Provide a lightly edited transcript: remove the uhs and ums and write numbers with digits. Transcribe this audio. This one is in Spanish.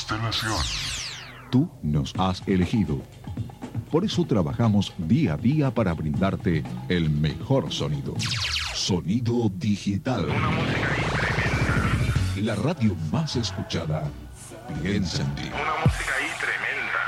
constelación. Tú nos has elegido. Por eso trabajamos día a día para brindarte el mejor sonido. Sonido digital. Una música ahí tremenda. La radio más escuchada. Piensa en ti. Una música ahí tremenda.